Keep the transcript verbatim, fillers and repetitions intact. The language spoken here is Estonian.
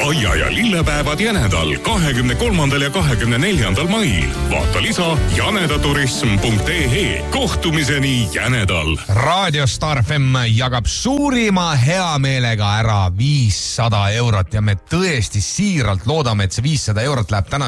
aia- ja lillepäevad Jänedal kahekümne kolmandal ja kahekümne neljandal mail. Vaata lisa janedaturism punkt ee. Kohtumiseni Jänedal. Raadio Star F M jagab suurima heameelega ära viissada eurot ja me tõesti siiralt loodame, et see viissada eurot läheb täna